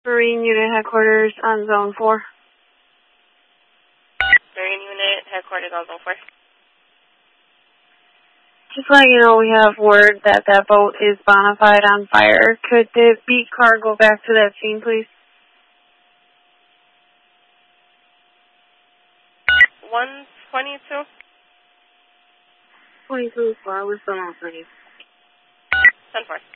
Marine Unit Headquarters on Zone 4. Marine Unit Headquarters on Zone 4. Just letting you know we have word that that boat is bona fide on fire. Could the beat car go back to that scene, please? 122. 22 4, we're still on 3. 10-4.